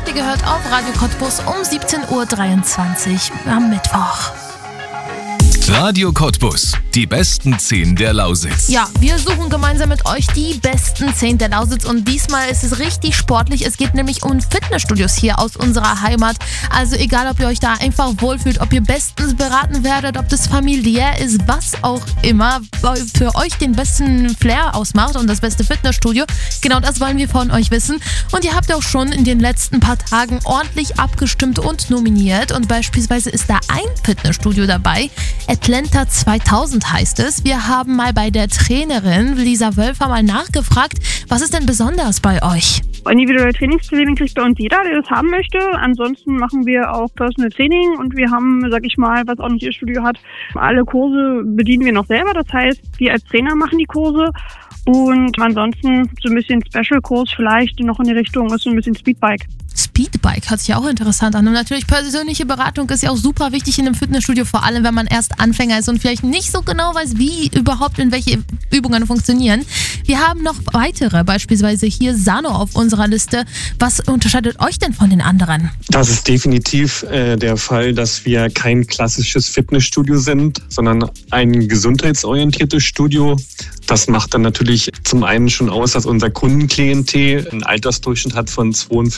ihr gehört auf Radio Cottbus um 17.23 Uhr am Mittwoch. Radio Cottbus, die besten 10 der Lausitz. Ja, wir suchen gemeinsam mit euch die besten 10 der Lausitz und diesmal ist es richtig sportlich. Es geht nämlich um Fitnessstudios hier aus unserer Heimat. Also egal, ob ihr euch da einfach wohlfühlt, ob ihr bestens beraten werdet, ob das familiär ist, was auch immer für euch den besten Flair ausmacht und das beste Fitnessstudio. Genau das wollen wir von euch wissen. Und ihr habt auch schon in den letzten paar Tagen ordentlich abgestimmt und nominiert. Und beispielsweise ist da ein Fitnessstudio dabei. Atlanta 2000 heißt es. Wir haben mal bei der Trainerin Lisa Wölfer mal nachgefragt, was ist denn besonders bei euch? Individuelle Trainingspläne kriegt bei uns jeder, der das haben möchte. Ansonsten machen wir auch Personal Training und wir haben, sag ich mal, was auch nicht ihr Studio hat, alle Kurse bedienen wir noch selber. Das heißt, wir als Trainer machen die Kurse. Und ansonsten so ein bisschen Special-Kurs vielleicht noch in die Richtung ist so ein bisschen Speedbike. Speedbike hört sich ja auch interessant an. Und natürlich persönliche Beratung ist ja auch super wichtig in einem Fitnessstudio, vor allem wenn man erst Anfänger ist und vielleicht nicht so genau weiß, wie überhaupt in welche Übungen funktionieren. Wir haben noch weitere, beispielsweise hier Sano auf unserer Liste. Was unterscheidet euch denn von den anderen? Das ist definitiv der Fall, dass wir kein klassisches Fitnessstudio sind, sondern ein gesundheitsorientiertes Studio. Das macht dann natürlich zum einen schon aus, dass unser Kundenklientel einen Altersdurchschnitt hat von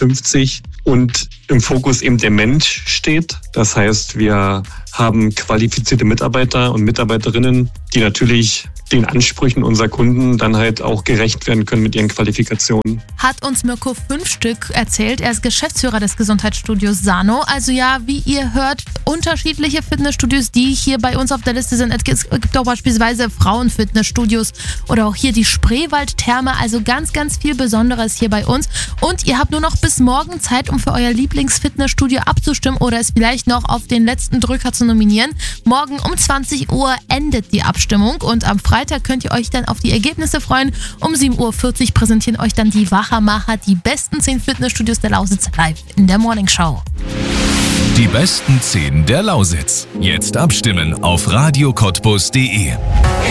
52 und im Fokus eben der Mensch steht. Das heißt, wir haben qualifizierte Mitarbeiter und Mitarbeiterinnen, die natürlich den Ansprüchen unserer Kunden dann halt auch gerecht werden können mit ihren Qualifikationen. Hat uns Mirko 5 Stück erzählt. Er ist Geschäftsführer des Gesundheitsstudios Sano. Also ja, wie ihr hört, unterschiedliche Fitnessstudios, die hier bei uns auf der Liste sind. Es gibt auch beispielsweise Frauenfitnessstudios oder auch hier die Spreewaldtherme. Also ganz, ganz viel Besonderes hier bei uns. Und ihr habt nur noch bis morgen Zeit, um für euer Lieblingsfitnessstudio abzustimmen oder es vielleicht noch auf den letzten Drücker zu nominieren. Morgen um 20 Uhr endet die Abstimmung und am Freitag könnt ihr euch dann auf die Ergebnisse freuen. Um 7.40 Uhr präsentieren euch dann die Wachermacher die besten 10 Fitnessstudios der Lausitz live in der Morningshow. Die besten 10 der Lausitz. Jetzt abstimmen auf radiocottbus.de.